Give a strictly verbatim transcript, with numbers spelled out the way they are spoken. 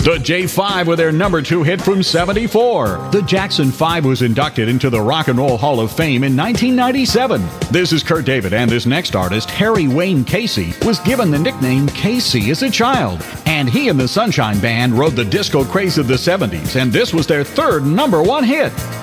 The J five with their number two hit from seventy-four. The Jackson five was inducted into the Rock and Roll Hall of Fame in nineteen ninety-seven. This is Kurt David, and this next artist, Harry Wayne Casey, was given the nickname Casey as a child. And he and the Sunshine Band rode the disco craze of the seventies, and this was their third number one hit.